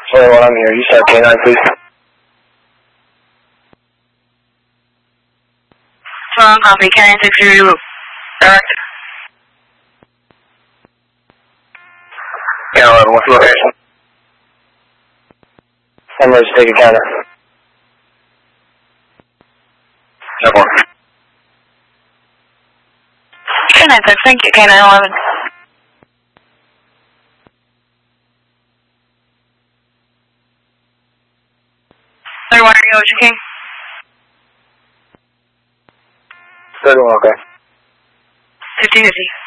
Sorry, while I'm here, you start K9, please. Strong copy, K9 6 direct. Yeah, 11, what's the location? I'm ready to take a counter. Step 1. K9 6, thank you, K9 11. Third one, are you Ocean King? 31, okay. 50-50.